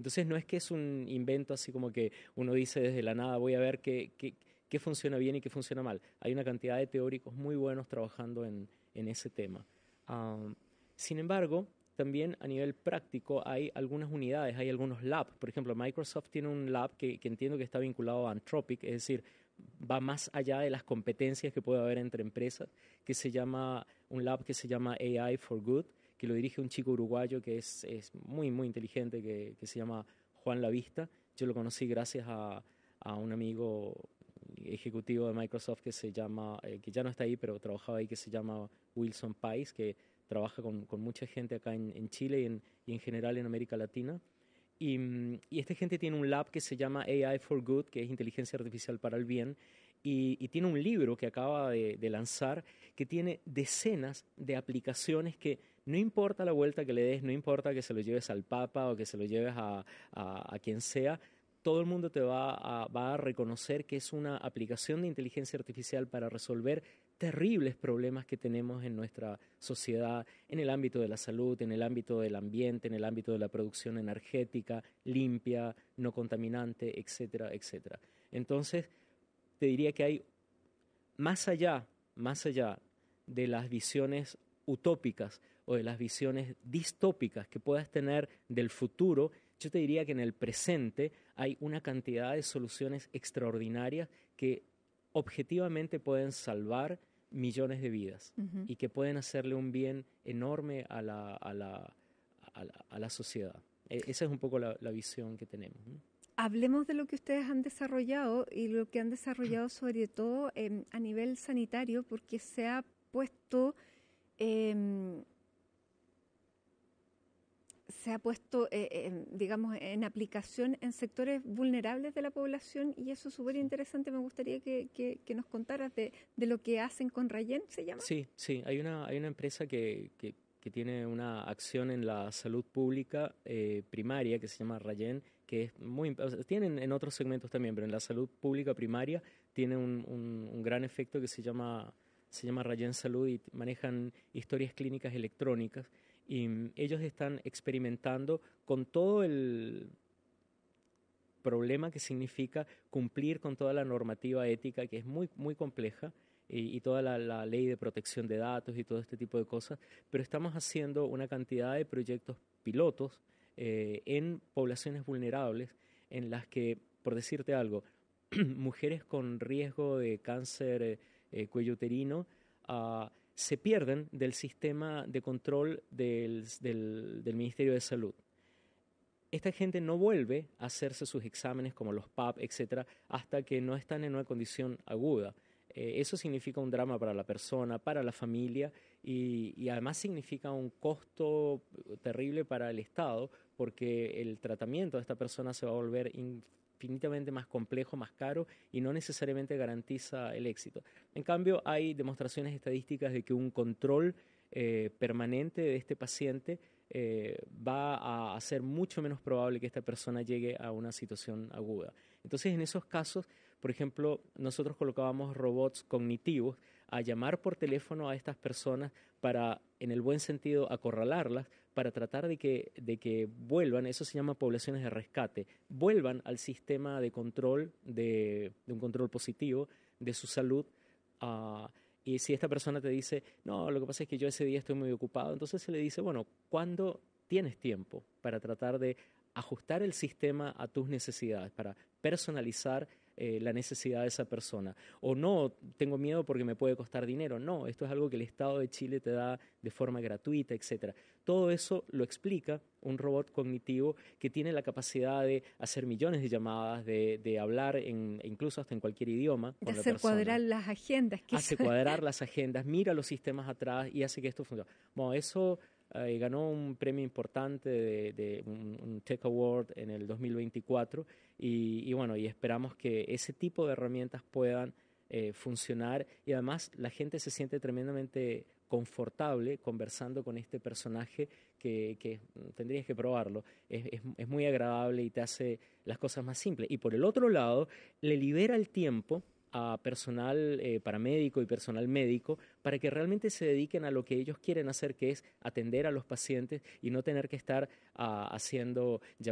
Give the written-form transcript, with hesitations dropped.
Entonces no es que es un invento así como que uno dice desde la nada, voy a ver qué funciona bien y qué funciona mal. Hay una cantidad de teóricos muy buenos trabajando en ese tema. Am, Sin embargo, también a nivel práctico hay algunas unidades, hay algunos labs. Por ejemplo, Microsoft tiene un lab que entiendo que está vinculado a Anthropic, es decir, va más allá de las competencias que puede haber entre empresas, un lab que se llama AI for Good, que lo dirige un chico uruguayo que es muy, muy inteligente, que se llama Juan Lavista. Yo lo conocí gracias a un amigo ejecutivo de Microsoft que ya no está ahí, pero trabajaba ahí, que se llama Wilson Pais, que trabaja con mucha gente acá en Chile y en general en América Latina. Y esta gente tiene un lab que se llama AI for Good, que es inteligencia artificial para el bien, y tiene un libro que acaba de lanzar que tiene decenas de aplicaciones que no importa la vuelta que le des, no importa que se lo lleves al Papa o que se lo lleves a quien sea, todo el mundo va a reconocer que es una aplicación de inteligencia artificial para resolver terribles problemas que tenemos en nuestra sociedad, en el ámbito de la salud, en el ámbito del ambiente, en el ámbito de la producción energética, limpia, no contaminante, etcétera, etcétera. Entonces, te diría que hay más allá de las visiones utópicas o de las visiones distópicas que puedas tener del futuro, yo te diría que en el presente hay una cantidad de soluciones extraordinarias que objetivamente pueden salvar millones de vidas Ujú. y que pueden hacerle un bien enorme a la sociedad. Esa es un poco la visión que tenemos, ¿no? Hablemos de lo que ustedes han desarrollado y lo que han desarrollado sobre todo a nivel sanitario, porque em, se ha puesto, digamos, en aplicación en sectores vulnerables de la población y eso es súper Sí. interesante. Me gustaría que nos contaras de lo que hacen con Rayen, ¿se llama? Sí, sí, hay una empresa que tiene una acción en la salud pública primaria que se llama Rayen, que es o sea, tienen en otros segmentos también, pero en la salud pública primaria tiene un gran efecto que se llama Rayen Salud y manejan historias clínicas electrónicas y ellos están experimentando con todo el problema que significa cumplir con toda la normativa ética que es muy, muy compleja y toda la ley de protección de datos y todo este tipo de cosas, pero estamos haciendo una cantidad de proyectos pilotos en poblaciones vulnerables en las que, por decirte algo, mujeres con riesgo de cáncer cuello uterino se pierden del sistema de control del Ministerio de Salud. Esta gente no vuelve a hacerse sus exámenes como los PAP, etcétera, hasta que no están en una condición aguda. Eso significa un drama para la persona, para la familia y además significa un costo terrible para el Estado porque el tratamiento de esta persona se va a volver infinitamente más complejo, más caro y no necesariamente garantiza el éxito. En cambio, hay demostraciones estadísticas de que un control permanente de este paciente va a hacer mucho menos probable que esta persona llegue a una situación aguda. Entonces, en esos casos, por ejemplo, nosotros colocábamos robots cognitivos a llamar por teléfono a estas personas para, en el buen sentido, acorralarlas, para tratar de que vuelvan, eso se llama poblaciones de rescate, vuelvan al sistema de control, de un control positivo de su salud. Y si esta persona te dice, no, lo que pasa es que yo ese día estoy muy ocupado, entonces se le dice, bueno, ¿cuándo tienes tiempo para tratar de ajustar el sistema a tus necesidades, para personalizar la necesidad de esa persona? O no, tengo miedo porque me puede costar dinero. No, esto es algo que el Estado de Chile te da de forma gratuita, etcétera. Todo eso lo explica un robot cognitivo que tiene la capacidad de hacer millones de llamadas, de hablar incluso hasta en cualquier idioma De con la hacer cuadrar persona, las agendas, que hace eso cuadrar las agendas, mira los sistemas atrás y hace que esto funcione. Bueno, eso ganó un premio importante de un Tech Award en el 2024 y bueno, y esperamos que ese tipo de herramientas puedan funcionar y además la gente se siente tremendamente confortable conversando con este personaje que tendrías que probarlo. Es muy agradable y te hace las cosas más simples. Y por el otro lado, le libera el tiempo a personal paramédico y personal médico para que realmente se dediquen a lo que ellos quieren hacer, que es atender a los pacientes y no tener que estar haciendo